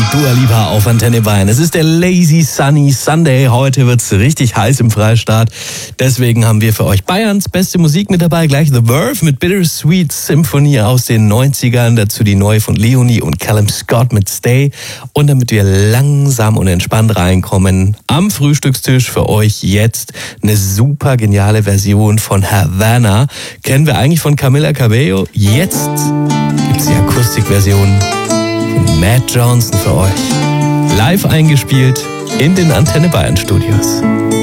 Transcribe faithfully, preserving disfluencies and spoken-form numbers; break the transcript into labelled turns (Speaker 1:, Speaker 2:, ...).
Speaker 1: Dua Lipa auf Antenne Bayern. Es ist der Lazy Sunny Sunday. Heute wird's richtig heiß im Freistaat. Deswegen haben wir für euch Bayerns beste Musik mit dabei. Gleich The Verve mit Bittersweet Symphony aus den neunzigern. Dazu die neue von Leonie und Callum Scott mit Stay. Und damit wir langsam und entspannt reinkommen, am Frühstückstisch für euch jetzt eine super geniale Version von Havana. Kennen wir eigentlich von Camila Cabello. Jetzt gibt's die Akustikversion von Matt Johnson für euch. Live eingespielt in den Antenne Bayern Studios.